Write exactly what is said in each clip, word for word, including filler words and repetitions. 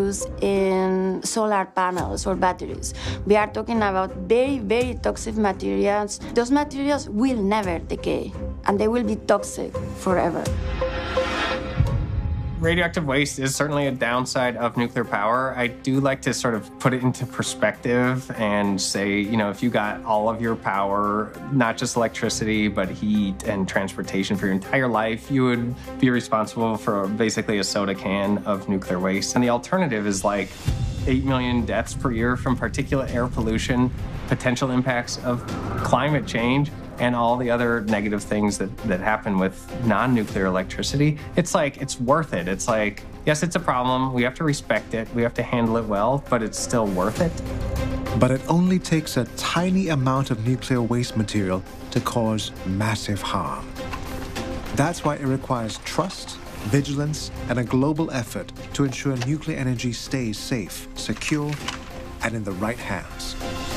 used in solar panels or batteries. We are talking about very, very toxic materials. Those materials will never decay, and they will be toxic forever. Radioactive waste is certainly a downside of nuclear power. I do like to sort of put it into perspective and say, you know, if you got all of your power, not just electricity, but heat and transportation for your entire life, you would be responsible for basically a soda can of nuclear waste. And the alternative is like eight million deaths per year from particulate air pollution, potential impacts of climate change, and all the other negative things that, that happen with non-nuclear electricity. It's like, it's worth it. It's like, yes, it's a problem. We have to respect it. We have to handle it well, but it's still worth it. But it only takes a tiny amount of nuclear waste material to cause massive harm. That's why it requires trust, vigilance, and a global effort to ensure nuclear energy stays safe, secure, and in the right hands.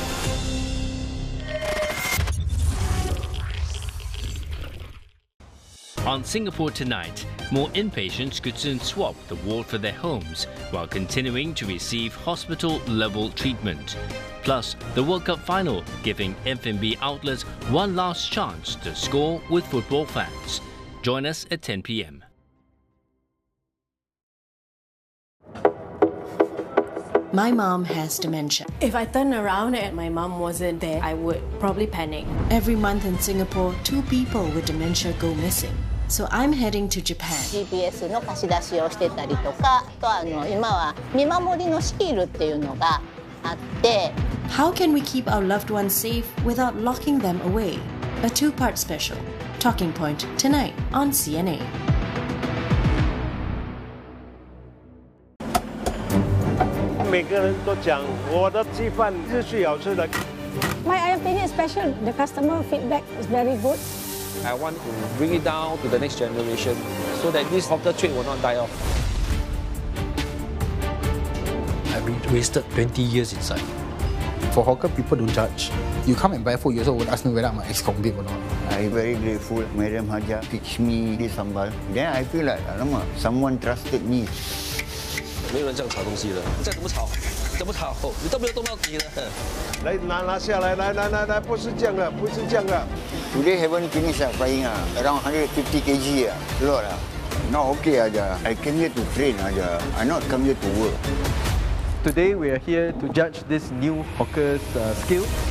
On Singapore Tonight, more inpatients could soon swap the ward for their homes while continuing to receive hospital-level treatment. Plus, the World Cup final giving F and B outlets one last chance to score with football fans. Join us at ten p m My mom has dementia. If I turn around and my mom wasn't there, I would probably panic. Every month in Singapore, two people with dementia go missing. So I'm heading to Japan. G P S の貸し出しをしてたりとか、あとあの今は見守りのシールっていうのがあって。 How can we keep our loved ones safe without locking them away? A two-part special. Talking Point tonight on C N A. My opinion is special. The customer feedback is very good. I want to bring it down to the next generation so that this hawker trade will not die off. I've wasted twenty years inside. For hawker, people don't judge. You come and buy food, you also would ask me whether I'm an ex-convict or not. I'm very grateful. Madam Haja teach me this sambal. Then I feel like, alamak, someone trusted me. 没有人这样炒东西的，你再怎么炒，怎么炒，你都没有动到底的。 来拿拿下来，来来来来，不是这样的，不是这样的。 Today haven't finished uh, frying uh, around one hundred fifty kilograms uh, lot uh. Not okay aja. I came here to train aja. I not come here to work. Today we are here to judge this new hawker's uh, skill.